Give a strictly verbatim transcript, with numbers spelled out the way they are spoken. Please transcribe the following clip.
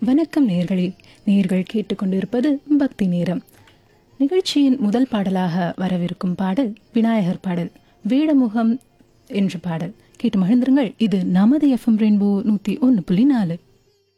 வணக்கம் நேயர்களே. நேயர்கள் கேட்டுக்கொண்டிருப்பது பக்தி நேரம். நிகழ்ச்சியின் முதல் பாடலாக வரவிருக்கும் பாடல் விநாயகர் பாடல், வேடமுகம் என்ற பாடல். கேட்டு மகிழ்ந்திருங்கள். இது நமது எஃப்எம் ரெயின்போ நூத்தி ஒன்னு புள்ளி நாலு.